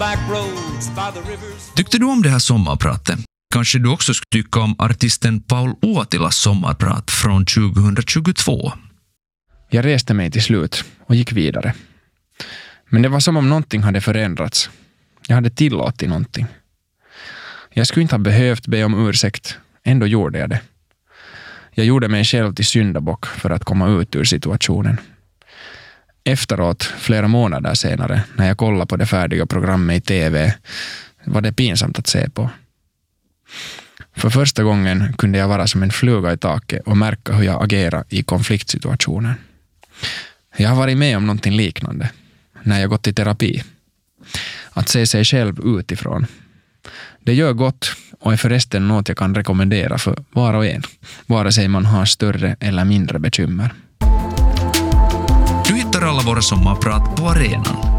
back roads by the rivers. Tyckte du om det här sommarpratet? Kanske du också skulle tycka om artisten Paul Uotilas sommarprat från 2022. Jag reste mig till slut och gick vidare. Men det var som om någonting hade förändrats. Jag hade tillåtit någonting. Jag skulle inte ha behövt be om ursäkt. Ändå gjorde jag det. Jag gjorde mig själv till syndabock för att komma ut ur situationen. Efteråt, flera månader senare, när jag kollade på det färdiga programmet i TV, var det pinsamt att se på. För första gången kunde jag vara som en fluga i taket och märka hur jag agerar i konfliktsituationen. Jag har varit med om någonting liknande när jag gått i terapi. Att se sig själv utifrån. Det gör gott och är förresten något jag kan rekommendera för var och en, vare sig man har större eller mindre bekymmer. Du hittar alla våra sommarprat på arenan.